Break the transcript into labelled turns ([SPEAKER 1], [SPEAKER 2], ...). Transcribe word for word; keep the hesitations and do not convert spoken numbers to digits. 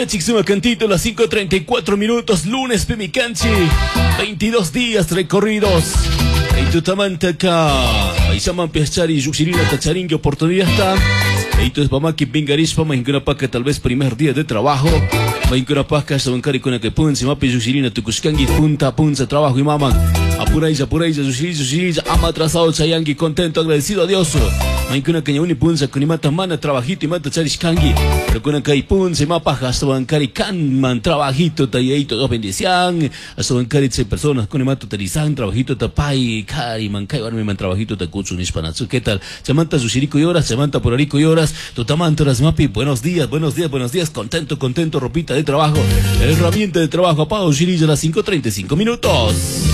[SPEAKER 1] Ya chixuma cantito, las cinco treinta y cuatro minutos, lunes Pemicanchi, veintidós días recorridos. En Tutamanta acá, ahí llaman Piachari, Yuxirina, Tacharingue, oportunidad está. Eito es Pamaki, Pingarish, Pama, Incurapaca, tal vez primer día de trabajo. Va Incurapaca, Sabancari con la que punce, Mapi, Yuxirina, Tucuscangi, punta, punza, trabajo y maman. Apurailla, apurailla, Yuxirilla, Yuxirilla, ama atrasado, Chayangi, contento, agradecido a Dios. Maikuna Cañauni punza, con mata mana, trabajito y mata Charishkangi. Pero con acá y punza, Mapaja, Sabancari, Canman, trabajito, Tayeito, dos bendición. A Sabancari, seis personas, con mata Tarizán, trabajito, Tapai, Cari, Mancay, Arme, trabajito, Tacuchu, Nishpanatsu, ¿qué tal? Chamanta, Yuxirico y horas, Chamanta, por Arico y horas. Tutamantoras Mapi, buenos días, buenos días, buenos días, contento, contento, ropita de trabajo, herramienta de trabajo, apago, Shirilla, a las cinco treinta y cinco minutos.